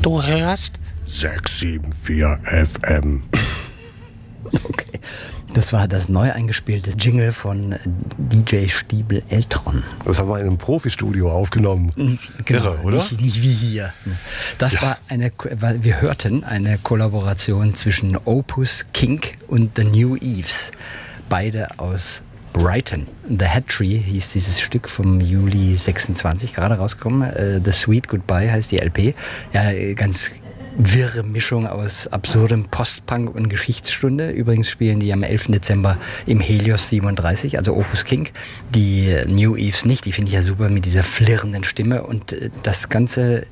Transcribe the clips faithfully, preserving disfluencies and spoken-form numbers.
Du hörst sechs sieben vier F M. Okay. Das war das neu eingespielte Jingle von D J Stiebel Eltron. Das haben wir in einem Profi-Studio aufgenommen. Genau, Irre, oder? Nicht, nicht wie hier. Das ja. war eine, wir hörten eine Kollaboration zwischen Opus, Kink und The New Eves. Beide aus Brighton. The Hat Tree hieß dieses Stück vom Juli sechsundzwanzig, gerade rausgekommen. Uh, The Sweet Goodbye heißt die L P. Ja, ganz wirre Mischung aus absurdem Postpunk und Geschichtsstunde. Übrigens spielen die am elften Dezember im Helios siebenunddreißig, also Opus Kink. Die New Eves nicht, die finde ich ja super mit dieser flirrenden Stimme. Und das Ganze,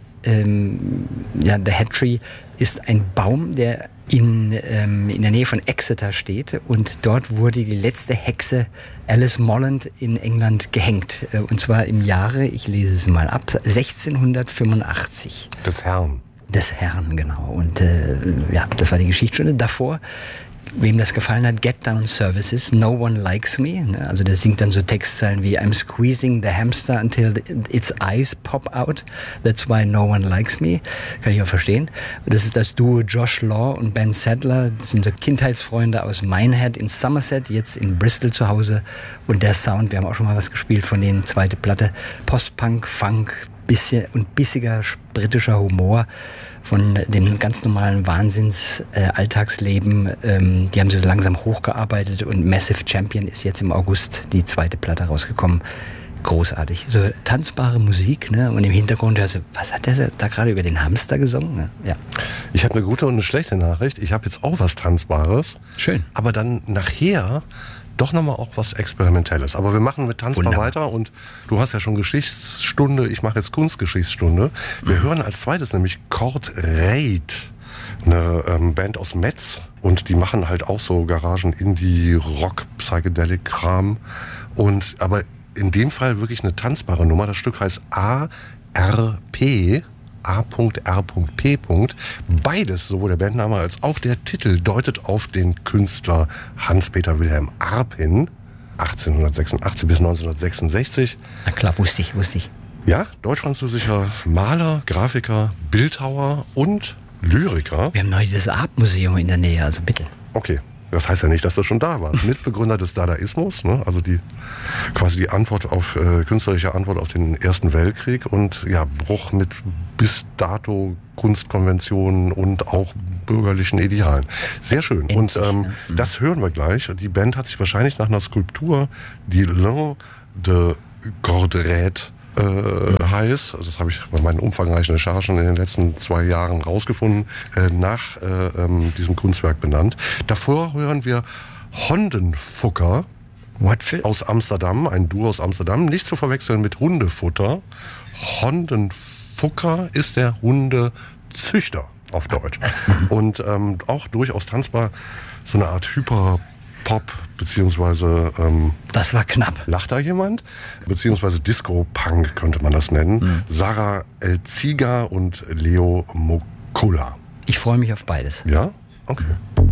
ähm, ja, The Hat Tree ist ein Baum, der in, ähm, in der Nähe von Exeter steht. Und dort wurde die letzte Hexe Alice Molland in England gehängt. Und zwar im Jahre, ich lese es mal ab, sechzehnhundertfünfundachtzig. Des Herrn. Des Herrn, genau. Und äh, ja, das war die Geschichtsstunde. Davor, wem das gefallen hat, Get Down Services, No One Likes Me. Ne? Also der singt dann so Textzeilen wie I'm squeezing the hamster until its eyes pop out. That's why no one likes me. Kann ich auch verstehen. Das ist das Duo Josh Law und Ben Sadler. Das sind so Kindheitsfreunde aus Minehead in Somerset, jetzt in Bristol zu Hause. Und der Sound, wir haben auch schon mal was gespielt von denen, zweite Platte. Postpunk, Funk, bisschen und bissiger britischer Humor von dem ganz normalen Wahnsinns-Alltagsleben. Äh, ähm, die haben so langsam hochgearbeitet und Massive Champion ist jetzt im August die zweite Platte rausgekommen. Großartig. So tanzbare Musik, ne? Und im Hintergrund hörst du, was hat der da gerade über den Hamster gesungen? Ne? Ja. Ich habe eine gute und eine schlechte Nachricht. Ich habe jetzt auch was Tanzbares. Schön. Aber dann nachher doch nochmal auch was Experimentelles. Aber wir machen mit Tanzbar Wunderbar. weiter und du hast ja schon Geschichtsstunde, ich mache jetzt Kunstgeschichtsstunde. Wir mhm. hören als zweites nämlich Chord Raid, eine ähm, Band aus Metz und die machen halt auch so Garagen, Indie, Rock, Psychedelic Kram und aber in dem Fall wirklich eine tanzbare Nummer. Das Stück heißt A R P. A R P. Beides, sowohl der Bandname als auch der Titel, deutet auf den Künstler Hans-Peter Wilhelm Arp hin. achtzehnhundertsechsundachtzig bis neunzehnhundertsechsundsechzig. Na klar, wusste ich, wusste ich. Ja, deutsch-französischer Maler, Grafiker, Bildhauer und Lyriker. Wir haben neu das Arp-Museum in der Nähe, also bitte. Okay. Das heißt ja nicht, dass du schon da warst. Mitbegründer des Dadaismus, ne? Also die quasi die Antwort auf äh, künstlerische Antwort auf den Ersten Weltkrieg und ja Bruch mit bis dato Kunstkonventionen und auch bürgerlichen Idealen. Sehr schön. Endlich, und ähm, ja. mhm. das hören wir gleich. Die Band hat sich wahrscheinlich nach einer Skulptur, die L'Un de Gorderet Äh, heißt, also das habe ich bei meinen umfangreichen Recherchen in den letzten zwei Jahren rausgefunden, äh, nach äh, ähm, diesem Kunstwerk benannt. Davor hören wir Hondenfucker aus Amsterdam, ein Duo aus Amsterdam, nicht zu verwechseln mit Hundefutter. Hondenfucker ist der Hundezüchter auf Deutsch. Und ähm, auch durchaus tanzbar, so eine Art Hyper- Pop, beziehungsweise ähm, das war knapp. Lacht da jemand? Beziehungsweise Disco-Punk könnte man das nennen. Mhm. Sarah Elziga und Leo Mokula. Ich freue mich auf beides. Ja? Okay.